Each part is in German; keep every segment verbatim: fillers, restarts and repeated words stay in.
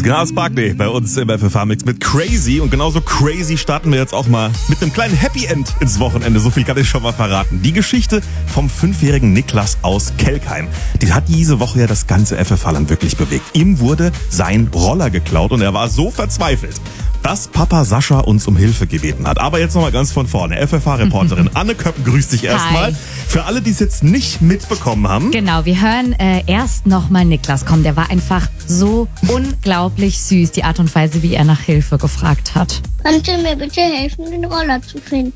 Gnars Barkley bei uns im F F H-Mix mit Crazy. Und genauso crazy starten wir jetzt auch mal mit einem kleinen Happy End ins Wochenende. So viel kann ich schon mal verraten. Die Geschichte vom fünfjährigen Niklas aus Kelkheim. Die hat diese Woche ja das ganze F F H-Land wirklich bewegt. Ihm wurde sein Roller geklaut und er war so verzweifelt, dass Papa Sascha uns um Hilfe gebeten hat. Aber jetzt nochmal ganz von vorne. F F H-Reporterin Anne Köppen grüßt dich erstmal. Für alle, die es jetzt nicht mitbekommen haben. Genau, wir hören äh, erst nochmal Niklas kommen. Der war einfach so unglaublich süß, die Art und Weise, wie er nach Hilfe gefragt hat. Kannst du mir bitte helfen, den Roller zu finden?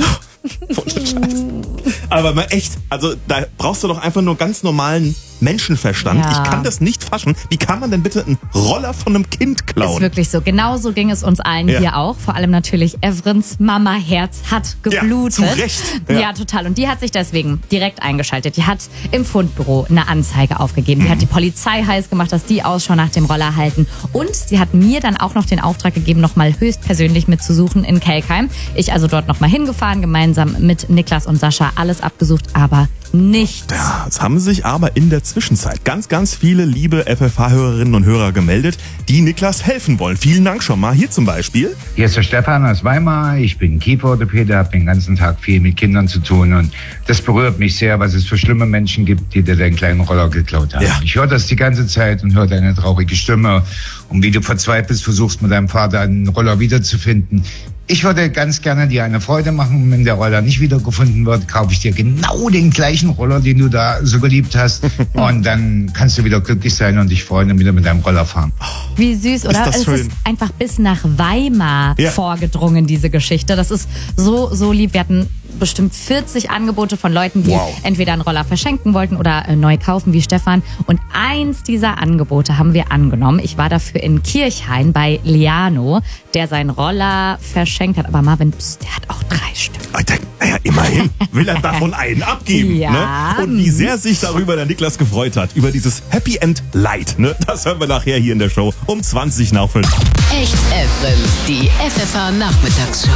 Aber mal echt, also da brauchst du doch einfach nur ganz normalen Menschenverstand. Ja. Ich kann das nicht fassen. Wie kann man denn bitte einen Roller von einem Kind klauen? Ist wirklich so. Genauso ging es uns allen Ja. hier auch. Vor allem natürlich Evrins Mama Herz hat geblutet. Ja, zu Recht. Ja. Ja. total. Und die hat sich deswegen direkt eingeschaltet. Die hat im Fundbüro eine Anzeige aufgegeben. Die Mhm. hat die Polizei heiß gemacht, dass die Ausschau nach dem Roller halten. Und sie hat mir dann auch noch den Auftrag gegeben, nochmal höchstpersönlich mitzusuchen in Kelkheim. Ich also dort nochmal hingefahren, gemeinsam mit Niklas und Sascha, alles abgesucht, aber nichts. Ja, es haben sich aber in der Zwischenzeit ganz, ganz viele liebe F F H-Hörerinnen und Hörer gemeldet, die Niklas helfen wollen. Vielen Dank schon mal. Hier zum Beispiel. Hier ist der Stefan aus Weimar. Ich bin Kieferorthopäde, habe den ganzen Tag viel mit Kindern zu tun und das berührt mich sehr, was es für schlimme Menschen gibt, die dir deinen kleinen Roller geklaut haben. Ja. Ich höre das die ganze Zeit und höre deine traurige Stimme und wie du verzweifelst versuchst, mit deinem Vater einen Roller wiederzufinden. Ich würde ganz gerne dir eine Freude machen. Wenn der Roller nicht wiedergefunden wird, kaufe ich dir genau den gleichen Roller, den du da so geliebt hast. Und dann kannst du wieder glücklich sein und dich freuen und wieder mit deinem Roller fahren. Wie süß, oder? das Es schön. ist einfach bis nach Weimar Ja. vorgedrungen, diese Geschichte. Das ist so, so lieb. Wir hatten bestimmt vierzig Angebote von Leuten, die Wow. entweder einen Roller verschenken wollten oder äh, neu kaufen, wie Stefan. Und eins dieser Angebote haben wir angenommen. Ich war dafür in Kirchhain bei Liano, der seinen Roller verschenkt hat. Aber Marvin, pst, der hat auch drei Stück. Alter, naja, immerhin will er davon einen abgeben. Ja. Ne? Und wie sehr sich darüber der Niklas gefreut hat, über dieses Happy End Light. Ne? Das hören wir nachher hier in der Show um zwanzig nach fünf. Echt Evrem, die F F H Nachmittagsshow.